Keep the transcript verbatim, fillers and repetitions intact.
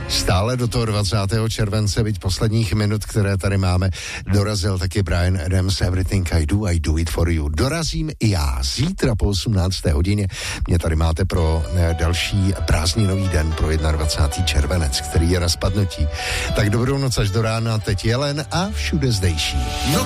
Stále do toho dvacátého července, byť posledních minut, které tady máme, dorazil taky Bryan Adams, Everything I Do, I Do It For You. Dorazím i já zítra po osmnácté hodině. Mě tady máte pro další prázdninový den, pro dvacátého prvního červenec, který je na spadnutí. Tak dobrou noc až do rána, teď Jelen a všude zdejší.